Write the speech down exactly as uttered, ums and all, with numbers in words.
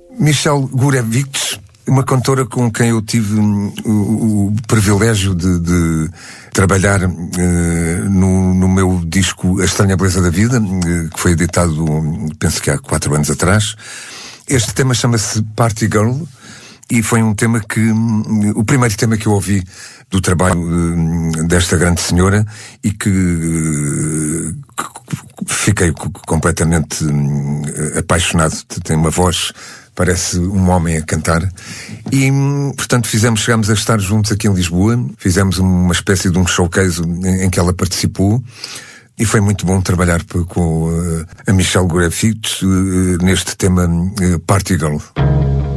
Michelle Gurevich, uma cantora com quem eu tive um, o, o privilégio de, de trabalhar uh, no, no meu disco A Estranha Beleza da Vida, uh, que foi editado, penso que há quatro anos atrás. Este tema chama-se Party Girl e foi um tema que, um, o primeiro tema que eu ouvi do trabalho uh, desta grande senhora e que, uh, que fiquei completamente uh, apaixonado. Tem uma voz, parece um homem a cantar. E, portanto, fizemos, chegámos a estar juntos aqui em Lisboa, fizemos uma espécie de um showcase em, em que ela participou, e foi muito bom trabalhar com uh, a Michelle Gurevich uh, neste tema uh, Party Girl.